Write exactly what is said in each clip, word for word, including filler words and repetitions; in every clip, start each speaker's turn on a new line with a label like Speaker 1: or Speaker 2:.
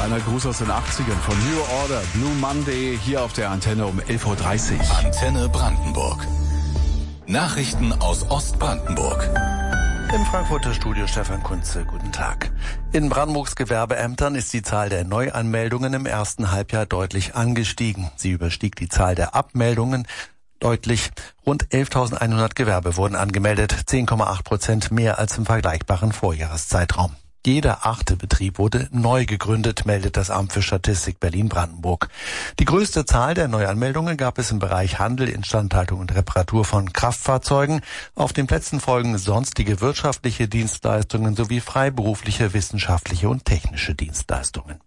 Speaker 1: kleiner Gruß aus den achtzigern von New Order, Blue Monday, hier auf der Antenne um elf Uhr dreißig.
Speaker 2: Antenne Brandenburg. Nachrichten aus Ostbrandenburg.
Speaker 3: Im Frankfurter Studio Stefan Kunze, guten Tag. In Brandenburgs Gewerbeämtern ist die Zahl der Neuanmeldungen im ersten Halbjahr deutlich angestiegen. Sie überstieg die Zahl der Abmeldungen deutlich. Rund elftausendeinhundert Gewerbe wurden angemeldet, zehn Komma acht Prozent mehr als im vergleichbaren Vorjahreszeitraum. Jeder achte Betrieb wurde neu gegründet, meldet das Amt für Statistik Berlin-Brandenburg. Die größte Zahl der Neuanmeldungen gab es im Bereich Handel, Instandhaltung und Reparatur von Kraftfahrzeugen. Auf den Plätzen folgen sonstige wirtschaftliche Dienstleistungen sowie freiberufliche, wissenschaftliche und technische Dienstleistungen.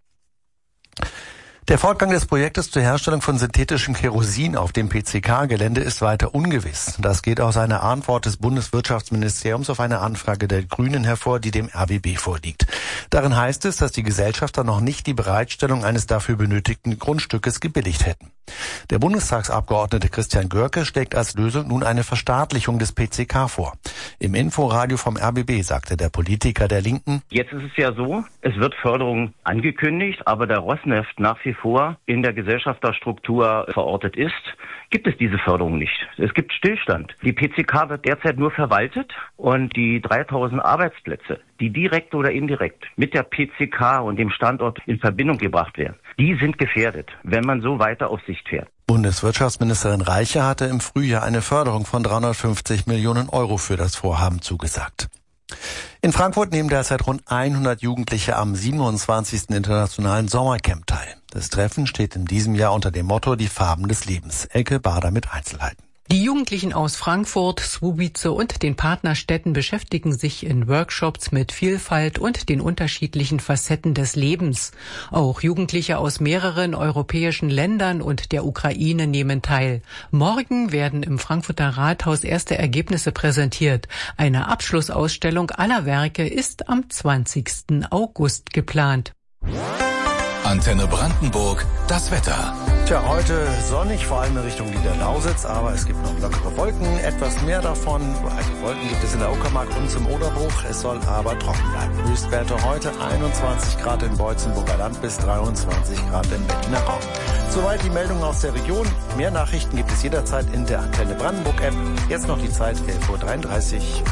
Speaker 3: Der Fortgang des Projektes zur Herstellung von synthetischem Kerosin auf dem P C K-Gelände ist weiter ungewiss. Das geht aus einer Antwort des Bundeswirtschaftsministeriums auf eine Anfrage der Grünen hervor, die dem R B B vorliegt. Darin heißt es, dass die Gesellschafter noch nicht die Bereitstellung eines dafür benötigten Grundstückes gebilligt hätten. Der Bundestagsabgeordnete Christian Görke schlägt als Lösung nun eine Verstaatlichung des P C K vor. Im Inforadio vom R B B sagte der Politiker der Linken:
Speaker 4: Jetzt ist es ja so, es wird Förderung angekündigt, aber da Rosneft nach wie vor in der Gesellschafterstruktur verortet ist, gibt es diese Förderung nicht. Es gibt Stillstand. Die P C K wird derzeit nur verwaltet und die dreitausend Arbeitsplätze, die direkt oder indirekt mit der P C K und dem Standort in Verbindung gebracht werden, die sind gefährdet, wenn man so weiter auf Sicht fährt.
Speaker 3: Bundeswirtschaftsministerin Reiche hatte im Frühjahr eine Förderung von dreihundertfünfzig Millionen Euro für das Vorhaben zugesagt. In Frankfurt nehmen derzeit rund hundert Jugendliche am siebenundzwanzigsten Internationalen Sommercamp teil. Das Treffen steht in diesem Jahr unter dem Motto Die Farben des Lebens. Elke Bader mit Einzelheiten.
Speaker 5: Die Jugendlichen aus Frankfurt, Słubice und den Partnerstädten beschäftigen sich in Workshops mit Vielfalt und den unterschiedlichen Facetten des Lebens. Auch Jugendliche aus mehreren europäischen Ländern und der Ukraine nehmen teil. Morgen werden im Frankfurter Rathaus erste Ergebnisse präsentiert. Eine Abschlussausstellung aller Werke ist am zwanzigsten August geplant.
Speaker 2: Antenne Brandenburg, das Wetter.
Speaker 3: Tja, heute sonnig, vor allem in Richtung Niederlausitz, aber es gibt noch lockere Wolken, etwas mehr davon. Also Wolken gibt es in der Uckermark und zum Oderbruch. Es soll aber trocken bleiben. Höchstwerte heute einundzwanzig Grad im Beutzenburger Land bis dreiundzwanzig Grad im Berliner Raum. Soweit die Meldungen aus der Region. Mehr Nachrichten gibt es jederzeit in der Antenne Brandenburg App. Jetzt noch die Zeit, elf Uhr dreiunddreißig.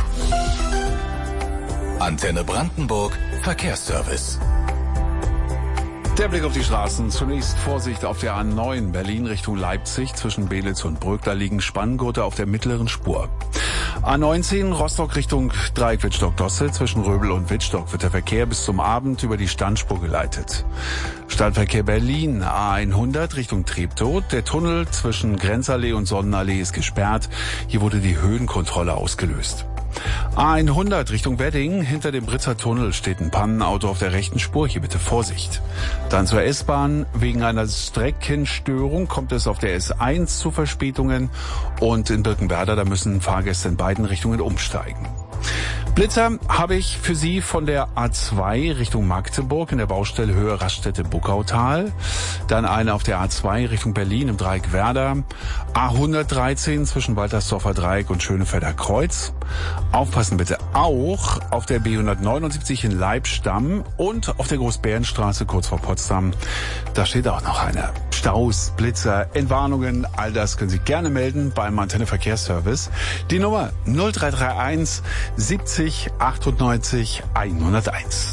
Speaker 2: Antenne Brandenburg, Verkehrsservice.
Speaker 1: Der Blick auf die Straßen. Zunächst Vorsicht auf der A neun Berlin Richtung Leipzig. Zwischen Belitz und Brück, da liegen Spanngurte auf der mittleren Spur. A neunzehn Rostock Richtung Dreieck Wittstock-Dosse. Zwischen Röbel und Wittstock wird der Verkehr bis zum Abend über die Standspur geleitet. Stadtverkehr Berlin A hundert Richtung Treptow. Der Tunnel zwischen Grenzallee und Sonnenallee ist gesperrt. Hier wurde die Höhenkontrolle ausgelöst. A hundert Richtung Wedding. Hinter dem Britzer Tunnel steht ein Pannenauto auf der rechten Spur. Hier bitte Vorsicht. Dann zur S-Bahn. Wegen einer Streckenstörung kommt es auf der S eins zu Verspätungen. Und in Birkenwerder, da müssen Fahrgäste in beiden Richtungen umsteigen. Blitzer habe ich für Sie von der A zwei Richtung Magdeburg in der Baustelle Höhe Raststätte Buckautal. Dann eine auf der A zwei Richtung Berlin im Dreieck Werder. A hundertdreizehn zwischen Waltersdorfer Dreieck und Schönefelder Kreuz. Aufpassen bitte auch auf der B hundertneunundsiebzig in Leibstamm und auf der Großbärenstraße kurz vor Potsdam. Da steht auch noch einer. Staus, Blitzer, Entwarnungen, all das können Sie gerne melden beim Antenne Verkehrsservice. Die Nummer null drei drei eins siebzig achtundneunzig hunderteins.